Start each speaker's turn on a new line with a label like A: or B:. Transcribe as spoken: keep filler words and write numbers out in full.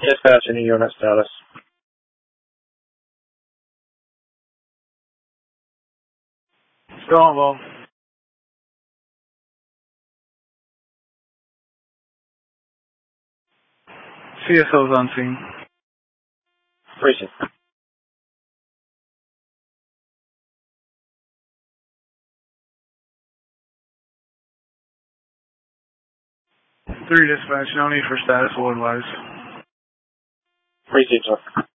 A: Dispatch, any unit status.
B: Still on low. C S O's on scene.
A: Precinct.
B: Three dispatch, no need for status, will advise.
A: Precinct, sir.